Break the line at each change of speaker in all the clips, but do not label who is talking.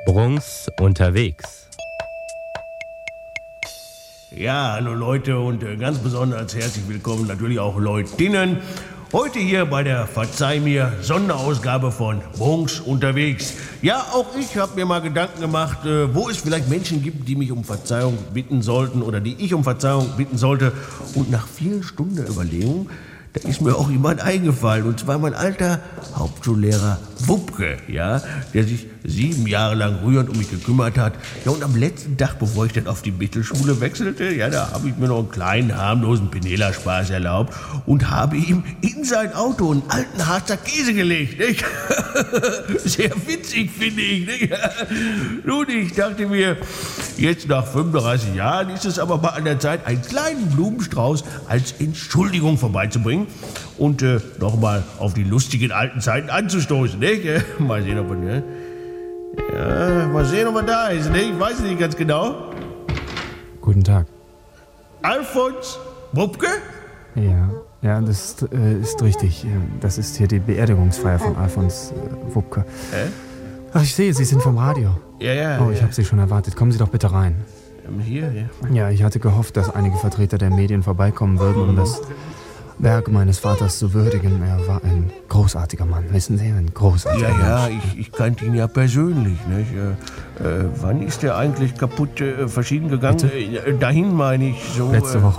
Brunks unterwegs.
Ja, hallo Leute und ganz besonders herzlich willkommen natürlich auch Leutinnen. Heute hier bei der Verzeih mir Sonderausgabe von Brunks unterwegs. Ja, auch ich habe mir mal Gedanken gemacht, wo es vielleicht Menschen gibt, die mich um Verzeihung bitten sollten oder die ich um Verzeihung bitten sollte. Und nach vielen Stunden der Überlegung, da ist mir auch jemand eingefallen, und zwar mein alter Hauptschullehrer Wupke, ja, der sich 7 Jahre lang rührend um mich gekümmert hat. Ja, und am letzten Tag, bevor ich dann auf die Mittelschule wechselte, ja, da habe ich mir noch einen kleinen, harmlosen Penela-Spaß erlaubt und habe ihm in sein Auto einen alten Harzer Käse gelegt, nicht? Sehr witzig, finde ich, nicht? Nun, ich dachte mir, jetzt nach 35 Jahren ist es aber mal an der Zeit, einen kleinen Blumenstrauß als Entschuldigung vorbeizubringen und nochmal auf die lustigen alten Zeiten anzustoßen, nicht? Mal sehen, ob er, ja, mal sehen, ob er da ist, nicht? Ich weiß nicht ganz genau.
Guten Tag.
Alfons Wupke?
Ja, das ist richtig. Das ist hier die Beerdigungsfeier von Alfons Wupke. Ach, ich sehe, Sie sind vom Radio.
Ja.
Oh, ich habe Sie schon erwartet. Kommen Sie doch bitte rein.
Hier, ja.
Ja, ich hatte gehofft, dass einige Vertreter der Medien vorbeikommen würden, um das Werk meines Vaters zu würdigen. Er war ein großartiger Mann, wissen Sie, ein großartiger Mann.
Ja, ich kannte ihn ja persönlich, nicht? Wann ist der eigentlich kaputt verschieden gegangen? Dahin meine ich so.
Letzte Woche.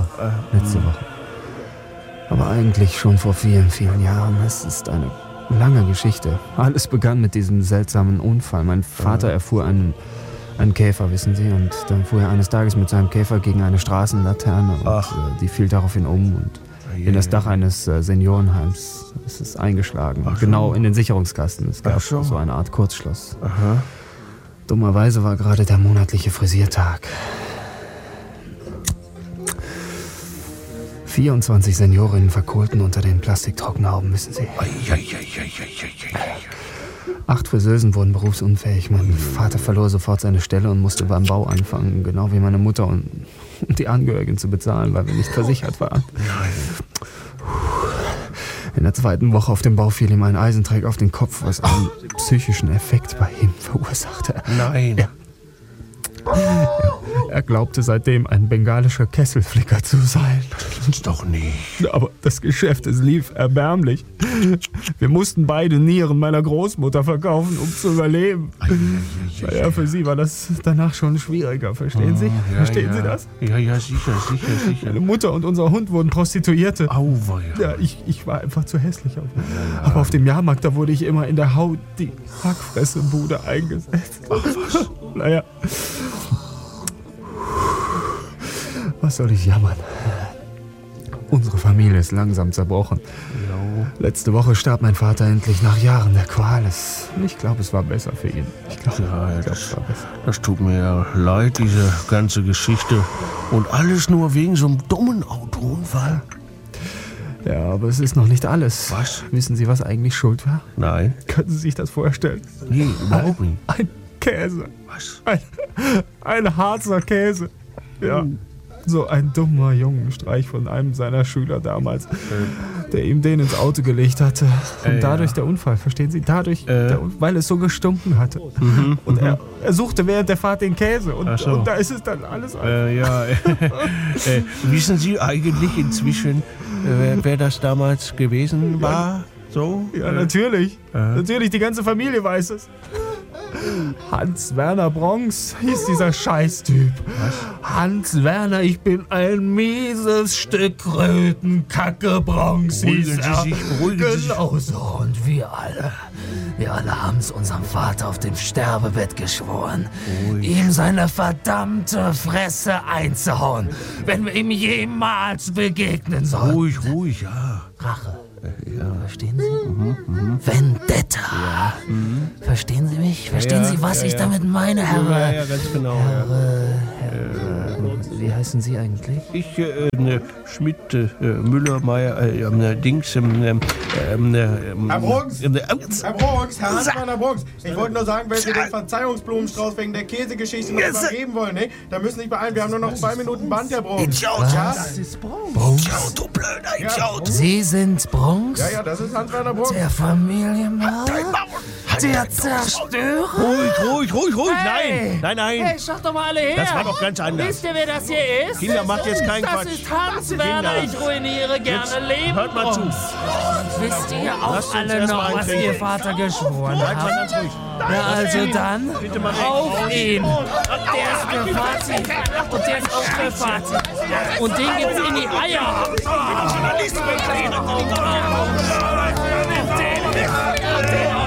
Aber eigentlich schon vor vielen, vielen Jahren. Es ist eine lange Geschichte. Alles begann mit diesem seltsamen Unfall. Mein Vater erfuhr einen Käfer, wissen Sie, und dann fuhr er eines Tages mit seinem Käfer gegen eine Straßenlaterne und die fiel daraufhin um und in das Dach eines Seniorenheims ist es eingeschlagen. Genau in den Sicherungskasten. Es gab so eine Art Kurzschluss.
Aha.
Dummerweise war gerade der monatliche Frisiertag. 24 Seniorinnen verkohlten unter den Plastiktrockenhauben, wissen Sie. 8 Friseusen wurden berufsunfähig. Mein Vater verlor sofort seine Stelle und musste beim Bau anfangen, genau wie meine Mutter, und die Angehörigen zu bezahlen, weil wir nicht versichert waren. In der 2. Woche auf dem Bau fiel ihm ein Eisenträger auf den Kopf, was einen psychischen Effekt bei ihm verursachte.
Nein.
Er glaubte seitdem ein bengalischer Kesselflicker zu sein.
Das doch nicht.
Aber das Geschäft, es lief erbärmlich. Wir mussten beide Nieren meiner Großmutter verkaufen, um zu überleben. Ja, für sie war das danach schon schwieriger, verstehen Sie? Verstehen Sie das?
Ja, sicher.
Meine Mutter und unser Hund wurden Prostituierte.
Auweia.
Ja, ich war einfach zu hässlich. Aber auf dem Jahrmarkt, da wurde ich immer in der Haut die Hackfressebude eingesetzt.
Ach was.
Naja. Was soll ich jammern? Unsere Familie ist langsam zerbrochen.
Ja.
Letzte Woche starb mein Vater endlich nach Jahren der Qual. Ich glaube, es war besser für ihn. Ich glaube, es war besser.
Das tut mir ja leid, diese ganze Geschichte. Und alles nur wegen so einem dummen Autounfall.
Ja, aber es ist noch nicht alles.
Was?
Wissen Sie, was eigentlich schuld war?
Nein.
Können Sie sich das vorstellen?
Nee, überhaupt nicht.
Ein Käse.
Was?
Ein Harzer Käse. Ja. So ein dummer Jungenstreich von einem seiner Schüler damals, der ihm den ins Auto gelegt hatte. Und dadurch der Unfall, verstehen Sie? Dadurch, weil es so gestunken hatte. Und er suchte während der Fahrt den Käse. Und da ist es dann alles
wissen Sie eigentlich inzwischen, wer das damals gewesen war? So?
Ja, natürlich. Natürlich, die ganze Familie weiß es. Hans-Werner Bronx hieß dieser Scheißtyp.
Was?
Hans Werner, ich bin ein mieses Stück Rötenkacke, Bronx hieß er.
Beruhigen Sie sich.
Genauso, und wir alle haben es unserem Vater auf dem Sterbebett geschworen, ihm seine verdammte Fresse einzuhauen, wenn wir ihm jemals begegnen sollten.
Ruhig, ja.
Rache. Verstehen Sie? Vendetta. Ja. Verstehen Sie mich? Verstehen Sie, was ich damit meine, Herr?
Ja, ganz genau.
Wie heißen Sie eigentlich?
Ich, Schmidt, Müller, Meier, Dings,
Herr Brunks! Herr Brunks, Herr Hans-Werner Brunks! Ich wollte nur sagen, wenn Sie den Verzeihungsblumenstrauß wegen der Käsegeschichte noch übergeben wollen, ne? Dann müssen Sie sich beeilen, wir haben nur noch 2 Minuten Band, Herr Brunks.
Idiot!
Ja?
Das ist Brunks.
Idiot, du blöder Idiot!
Sie sind Brunks?
Ja, das ist Hans-Werner Brunks.
Der Familienmörder? Der Zerstörer?
Ruhig.
Hey.
Nein.
Hey, schaut doch mal alle her.
Das war doch ganz anders.
Wisst ihr, wer das hier ist?
Kinder, macht jetzt keinen
Das
Quatsch.
ist Hans Werner.
Kinder.
Ich ruiniere gerne Leben.
Hört mal zu.
Wisst ihr
Lasst
auch
uns
alle
erst mal
noch, was
eintrinken.
ihr Vater geschworen
Bleibt mal
habt?
ganz ruhig.
Ja, also dann
Bitte mal weg.
auf ihn. Der ist Gefahrtig. Und der ist auch Gefahrtig. Und den gibt's in die Eier. Und den